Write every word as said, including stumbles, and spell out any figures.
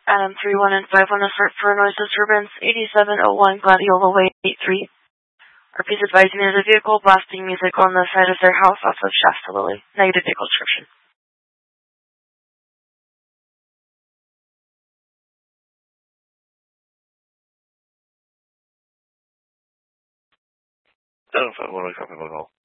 Adam three one and five one assert for noise disturbance eighty-seven oh one Gladiola Way eight three. R P's advising me of the vehicle blasting music on the side of their house off of Shasta Lily. Negative vehicle description. seven five one, copy my call.